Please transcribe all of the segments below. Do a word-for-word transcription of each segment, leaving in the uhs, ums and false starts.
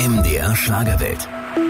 M D R Schlagerwelt.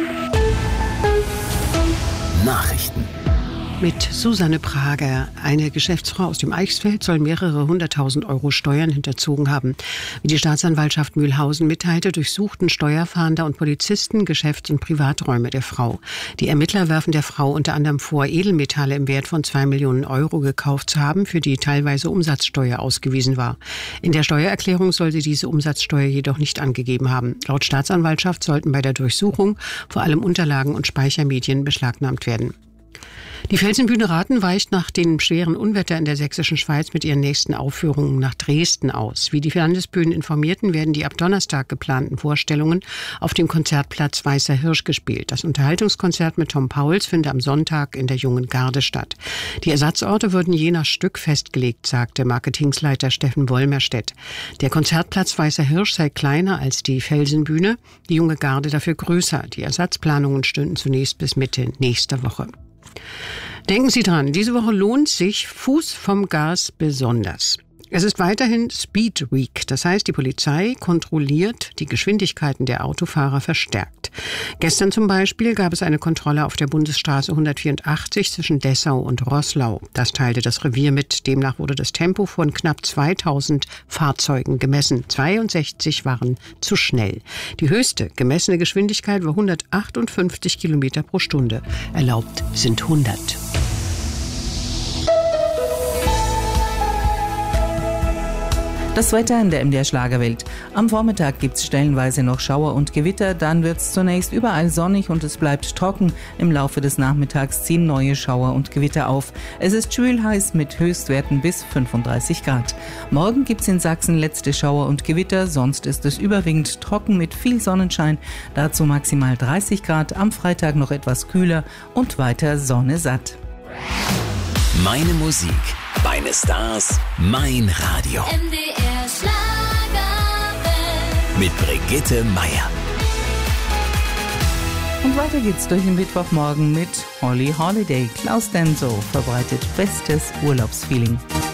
Nachrichten. Mit Susanne Prager. Eine Geschäftsfrau aus dem Eichsfeld soll mehrere hunderttausend Euro Steuern hinterzogen haben. Wie die Staatsanwaltschaft Mühlhausen mitteilte, durchsuchten Steuerfahnder und Polizisten Geschäfts- und Privaträume der Frau. Die Ermittler werfen der Frau unter anderem vor, Edelmetalle im Wert von zwei Millionen Euro gekauft zu haben, für die teilweise Umsatzsteuer ausgewiesen war. In der Steuererklärung soll sie diese Umsatzsteuer jedoch nicht angegeben haben. Laut Staatsanwaltschaft sollten bei der Durchsuchung vor allem Unterlagen und Speichermedien beschlagnahmt werden. Die Felsenbühne Rathen weicht nach dem schweren Unwetter in der sächsischen Schweiz mit ihren nächsten Aufführungen nach Dresden aus. Wie die Landesbühnen informierten, werden die ab Donnerstag geplanten Vorstellungen auf dem Konzertplatz Weißer Hirsch gespielt. Das Unterhaltungskonzert mit Tom Pauls findet am Sonntag in der Jungen Garde statt. Die Ersatzorte würden je nach Stück festgelegt, sagte Marketingsleiter Steffen Wollmerstedt. Der Konzertplatz Weißer Hirsch sei kleiner als die Felsenbühne, die Junge Garde dafür größer. Die Ersatzplanungen stünden zunächst bis Mitte nächster Woche. Denken Sie dran, diese Woche lohnt sich Fuß vom Gas besonders. Es ist weiterhin Speed Week, das heißt, die Polizei kontrolliert die Geschwindigkeiten der Autofahrer verstärkt. Gestern zum Beispiel gab es eine Kontrolle auf der Bundesstraße hundertvierundachtzig zwischen Dessau und Roßlau. Das teilte das Revier mit. Demnach wurde das Tempo von knapp zweitausend Fahrzeugen gemessen. zweiundsechzig waren zu schnell. Die höchste gemessene Geschwindigkeit war hundertachtundfünfzig Kilometer pro Stunde. Erlaubt sind hundert. Das Wetter in der M D R Schlagerwelt. Am Vormittag gibt es stellenweise noch Schauer und Gewitter, dann wird es zunächst überall sonnig und es bleibt trocken. Im Laufe des Nachmittags ziehen neue Schauer und Gewitter auf. Es ist schwül-heiß mit Höchstwerten bis fünfunddreißig Grad. Morgen gibt es in Sachsen letzte Schauer und Gewitter, sonst ist es überwiegend trocken mit viel Sonnenschein. Dazu maximal dreißig Grad, am Freitag noch etwas kühler und weiter Sonne satt. Meine Musik, meine Stars, mein Radio. M D R Schlagerwelt. Mit Brigitte Meier. Und weiter geht's durch den Mittwochmorgen mit Holly Holiday. Klaus Denso verbreitet bestes Urlaubsfeeling.